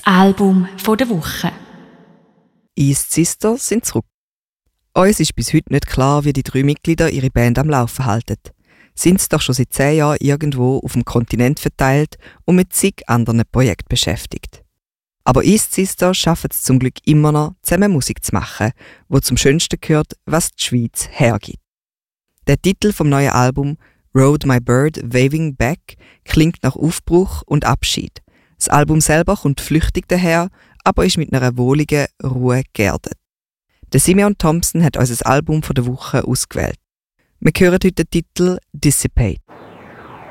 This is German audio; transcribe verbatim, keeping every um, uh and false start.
Album der Woche. East Sisters sind zurück. Uns ist bis heute nicht klar, wie die drei Mitglieder ihre Band am Laufen halten. Sind sie doch schon seit zehn Jahren irgendwo auf dem Kontinent verteilt und mit zig anderen Projekten beschäftigt. Aber East Sisters schaffen es zum Glück immer noch, zusammen Musik zu machen, wo zum Schönsten gehört, was die Schweiz hergibt. Der Titel vom neuen Album «Rode My Bird Waving Back» klingt nach Aufbruch und Abschied. Das Album selber kommt flüchtig daher, aber ist mit einer wohligen Ruhe geerdet. Der Simeon Thompson hat unser Album von der Woche ausgewählt. Wir hören heute den Titel «Dissipate».